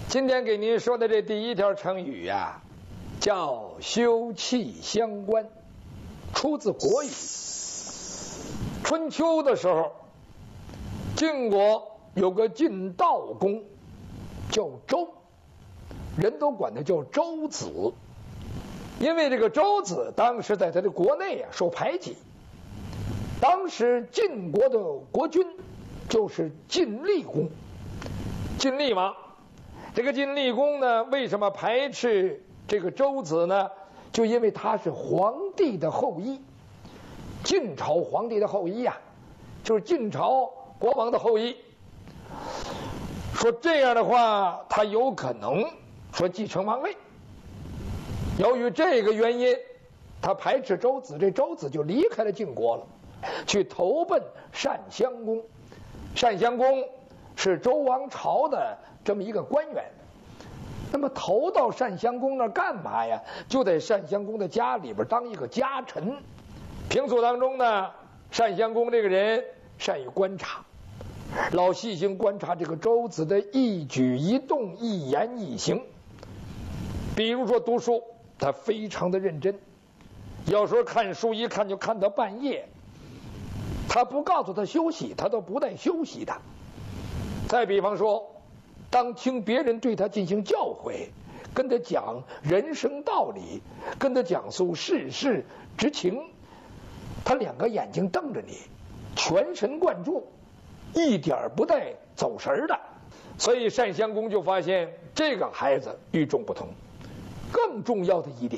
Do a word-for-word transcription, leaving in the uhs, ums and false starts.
今天给您说的这第一条成语呀、啊，叫休戚相关，出自国语。春秋的时候，晋国有个晋悼公，叫周，人都管他叫周子。因为这个周子当时在他的国内啊受排挤，当时晋国的国君就是晋厉公，晋厉王。这个晋厉公呢，为什么排斥这个周子呢？就因为他是皇帝的后裔，晋朝皇帝的后裔啊，就是晋朝国王的后裔。说这样的话，他有可能说继承王位。由于这个原因，他排斥周子，这周子就离开了晋国了，去投奔单襄公。单襄公是周王朝的这么一个官员，那么投到单襄公那儿干嘛呀？就在单襄公的家里边当一个家臣。平素当中呢，单襄公这个人善于观察，老细心观察这个周子的一举一动、一言一行。比如说读书，他非常的认真，有时候看书一看就看到半夜，他不告诉他休息，他都不带休息的。再比方说，当听别人对他进行教诲，跟他讲人生道理，跟他讲述世事之情，他两个眼睛瞪着你，全神贯注，一点不带走神的。所以单襄公就发现这个孩子与众不同。更重要的一点，